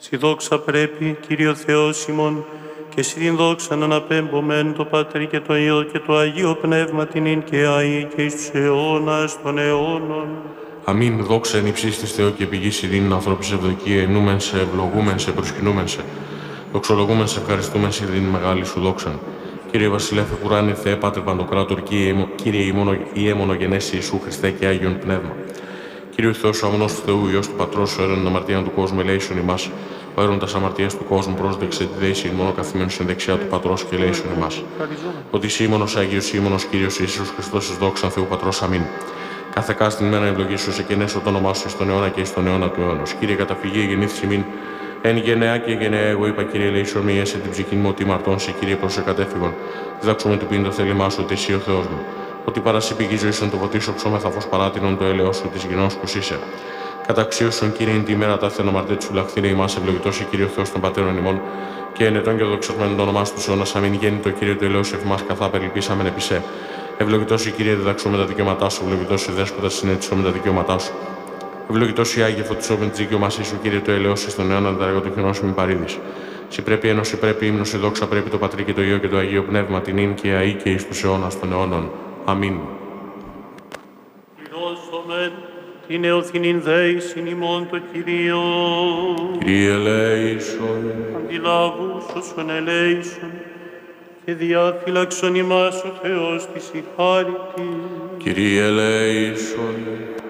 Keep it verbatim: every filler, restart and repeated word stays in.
Στη δόξα πρέπει, Κύριο Θεός ημών, και στη την δόξα να αναπέμπομεν το Πατρί και το Υιό και το Αγίο Πνεύμα την ίν και αεί και εις τους αιώνας των αιώνων. Αμήν, δόξα εν υψίστης Θεό και πηγής ειρήνη, ανθρώπους ευδοκία, ενούμεν σε, ευλογούμεν σε, προσκυνούμεν σε. Δοξολογούμεν σε, ευχαριστούμεν σε, δίνει μεγάλη σου δόξαν. Κύριε Βασιλέφε, κουράνη Θεέ, Πάτερ Παντοκράτορ, Κύριε Ιε Μονογενέση Ιησού Χριστέ και Άγιον Πνεύμα. Κύριε Θεός, ο αμνός του Θεού, Υιός του Πατρός, ο αίρον αμαρτίαν του κόσμου, ελέησον ημάς. Ο αίρον τας αμαρτίας του κόσμου, πρόσδεξε τη δέηση ημών καθημένου στην δεξιά του Πατρός και ελέησον ημάς. Ότι Σίμωνος Άγιος Σίμωνος, Κύριος Ιησούς Χριστός, εις δόξαν Θεού Πατρός, αμήν. Κάθε κάστην μένα ευλογήσου σε κενέσω το όνομά σου στον αιώνα και στον αιώνα του αιώνος. Κύριε, καταφυγή γεννήθη ημίν. Εν γενεά και γενεά, εγώ είπα, Κύριε, ελέησον με σε την ψυχή μου ότι μαρτών σε, Κύριε, προς εκατέφυγον. Διδάξουμε του πίν το θέλημά σου, ότι εσύ ο Θεός μου. Ότι παρασύ πηγή ζωή στον το βοτήσω ψώμεθα φως παράτηνον το έλεος σου της γινός που είσαι. Καταξίωσον, Κύριε, εν τη ημέρα τα θενομαρτέ σου λαχθήνε ημάς, ευλογητός η Κύριο Θεός των πατέρων ημών. Και εν ετών και δοξασμένο το όνομά σου του αιώνα, αμήν γέννητο Κύριο του ελέος ευμάς καθά περιλυπήσαμεν επί σε. Ευλογητός η Κύριε, διδαξούμε τα δικαιώματά σου, ευλογητός η Δέσποτα συνέτησome τα δικαιώματά σου. Ευλογητός η Άγιε φωτισόμεν τη δικαιωμασή σου, Κύριε, το ελέος στον αιώνα, τα έργα του χιονός μην παρήδεις. Συ πρέπει ένωση, πρέπει ύμνος, η δόξα πρέπει το Πατρί και το Υιό και το Αγίο Πνεύμα, την ίν και αεί και εις τους αιώνας των αιώνων. Αμήν. Πληρώσομεν την εωθήνην δέησιν ημών το Κυρίο. Κύριε ελέησον. Αντιλάβους όσων ελέησον και διαφυλάξον ημάς ο Θεός της η χάρητη. Κύριε ελέησον.